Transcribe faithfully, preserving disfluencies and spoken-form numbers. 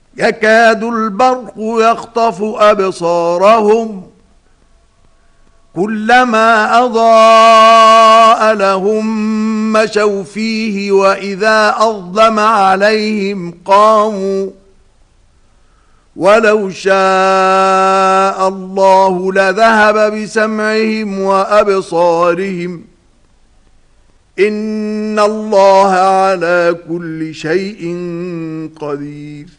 يكاد البرق يخطف أبصارهم كلما أضاء لهم مشوا فيه وإذا أظلم عليهم قاموا ولو شاء الله لذهب بسمعهم وأبصارهم إن الله على كل شيء قدير